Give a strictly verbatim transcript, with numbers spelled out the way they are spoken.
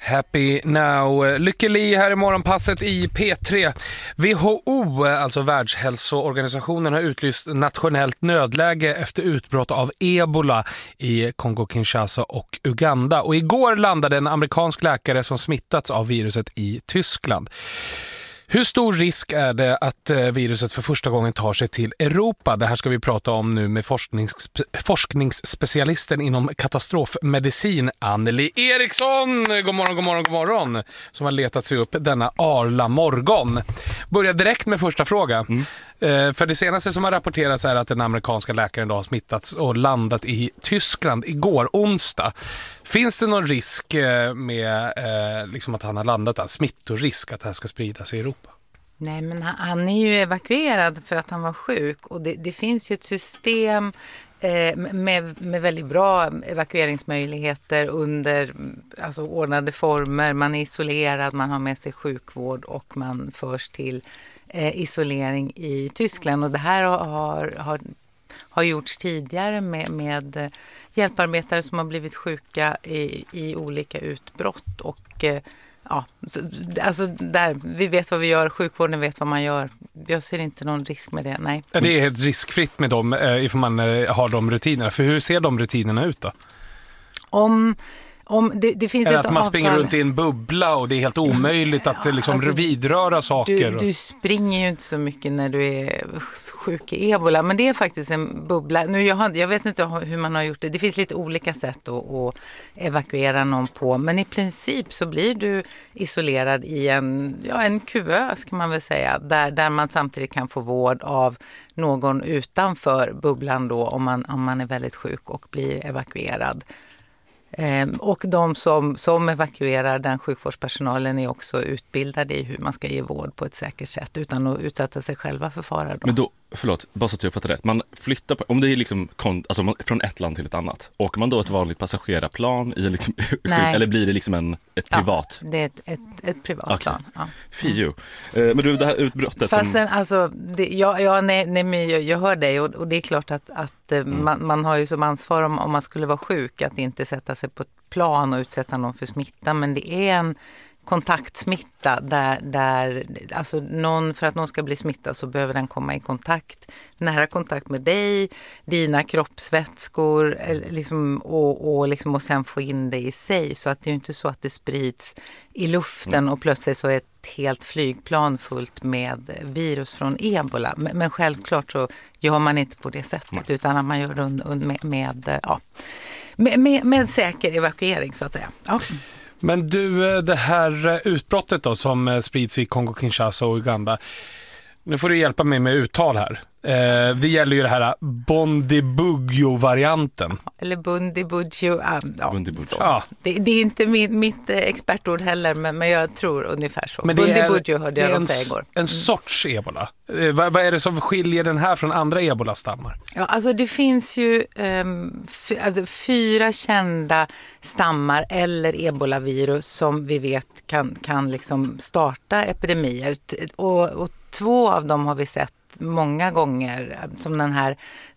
Happy now. Lykke Li här i morgonpasset i P tre. W H O, alltså Världshälsoorganisationen, har utlyst nationellt nödläge efter utbrott av ebola i Kongo-Kinshasa och Uganda. Och igår landade en amerikansk läkare som smittats av viruset i Tyskland. Hur stor risk är det att viruset för första gången tar sig till Europa? Det här ska vi prata om nu med forsknings, forskningsspecialisten inom katastrofmedicin Anneli Eriksson. God morgon, god morgon, god morgon. Som har letat sig upp denna arla morgon. Börjar direkt med första fråga. Mm. För det senaste som har rapporterats är att den amerikanska läkaren då har smittats och landat i Tyskland igår, onsdag. Finns det någon risk med liksom att han har landat där? Smittorisk att det här ska spridas i Europa? Nej, men han, han är ju evakuerad för att han var sjuk. Och det, det finns ju ett system eh, med, med väldigt bra evakueringsmöjligheter under alltså ordnade former. Man är isolerad, man har med sig sjukvård och man förs till eh, isolering i Tyskland. Och det här har, har, har gjorts tidigare med, med hjälparbetare som har blivit sjuka i, i olika utbrott. Och eh, ja, alltså där, vi vet vad vi gör, sjukvården vet vad man gör. Jag ser inte någon risk med det, nej. Det är helt riskfritt med dem ifall man har de rutinerna. För hur ser de rutinerna ut då? Om... Om det, det finns Eller ett att man avtal... springer runt i en bubbla och det är helt omöjligt att ja, liksom alltså, vidröra saker. Du, du springer ju inte så mycket när du är sjuk i ebola, men det är faktiskt en bubbla. Nu, jag, har, jag vet inte hur man har gjort det. Det finns lite olika sätt att, att evakuera någon på, men i princip så blir du isolerad i en, ja, en kuvös kan man väl säga, där, där man samtidigt kan få vård av någon utanför bubblan då om man, om man är väldigt sjuk och blir evakuerad. Ehm, och de som, som evakuerar den sjukvårdspersonalen är också utbildade i hur man ska ge vård på ett säkert sätt utan att utsätta sig själva för fara. Då. Men då, förlåt, bara så att jag fattar rätt. Man flyttar, på, om det är liksom alltså man, från ett land till ett annat, åker man då ett vanligt passagerarplan i liksom, eller blir det liksom en, ett privat? Ja, det är ett, ett, ett privat okay. plan. Ja. Fio. Mm. Men du, det här utbrottet Fast som... sen, alltså, det, ja, ja, nej, nej, men jag, jag hör dig och, och det är klart att, att mm. man, man har ju som ansvar om, om man skulle vara sjuk att inte sätta sig på ett plan och utsätta någon för smitta, men det är en kontaktsmitta där, där alltså någon, för att någon ska bli smittad så behöver den komma i kontakt, nära kontakt med dig, dina kroppsvätskor liksom, och, och, liksom, och sen få in det i sig, så att det är ju inte så att det sprids i luften mm. och plötsligt så är ett helt flygplan fullt med virus från ebola, men, men självklart så gör man inte på det sättet mm. utan att man gör det med, med, ja, med, med, med säker evakuering så att säga. Ja. Men du, det här utbrottet då som sprids i Kongo-Kinshasa och Uganda, nu får du hjälpa mig med uttal här. Eh, det gäller ju det här Bundibugyo-varianten. Eller Bundibugyo. Ja, Bundibugyo. Ja. Det, det är inte min, mitt expertord heller, men, men jag tror ungefär så. Men det Bundibugyo är, hörde jag dem säga igår. En sorts ebola. Eh, vad, vad är det som skiljer den här från andra ebola-stammar? Ja, alltså det finns ju um, f- alltså fyra kända stammar eller ebolavirus som vi vet kan, kan liksom starta epidemier. Och, och två av dem har vi sett många gånger, som den här